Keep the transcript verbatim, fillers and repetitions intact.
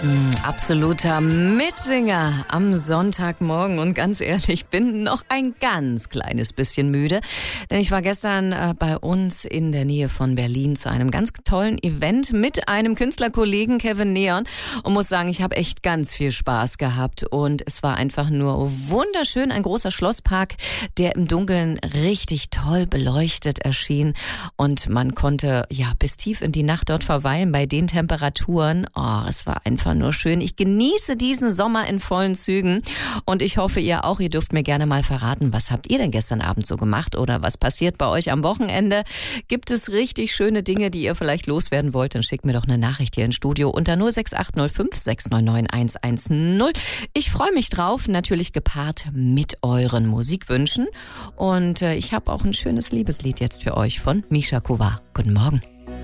Absoluter Mitsinger am Sonntagmorgen und ganz ehrlich, ich bin noch ein ganz kleines bisschen müde, denn ich war gestern äh, bei uns in der Nähe von Berlin zu einem ganz tollen Event mit einem Künstlerkollegen Kevin Neon und muss sagen, ich habe echt ganz viel Spaß gehabt und es war einfach nur wunderschön, ein großer Schlosspark, der im Dunkeln richtig toll beleuchtet erschien und man konnte ja bis tief in die Nacht dort verweilen bei den Temperaturen. Oh, es war einfach nur schön. Ich genieße diesen Sommer in vollen Zügen und ich hoffe, ihr auch. Ihr dürft mir gerne mal verraten, was habt ihr denn gestern Abend so gemacht oder was passiert bei euch am Wochenende? Gibt es richtig schöne Dinge, die ihr vielleicht loswerden wollt? Dann schickt mir doch eine Nachricht hier ins Studio unter null sechs acht null fünf sechs neun neun eins eins null. Ich freue mich drauf, natürlich gepaart mit euren Musikwünschen und äh, ich habe auch ein schönes Liebeslied jetzt für euch von Misha Kovar. Guten Morgen.